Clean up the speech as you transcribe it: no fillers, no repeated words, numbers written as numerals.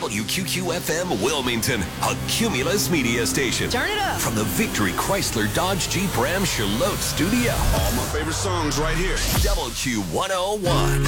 WQQFM Wilmington, a Cumulus media station. Turn it up. From the Victory Chrysler Dodge Jeep Ram Charlotte studio. All my favorite songs right here. WQ101.